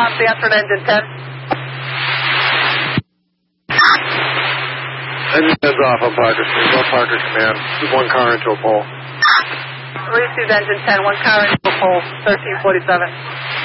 Copy, answer to engine 10. Engine 10's off on Parker Street. Go Parker Command. There's one car into a pole. Received engine 10, one car into a pole, 1347.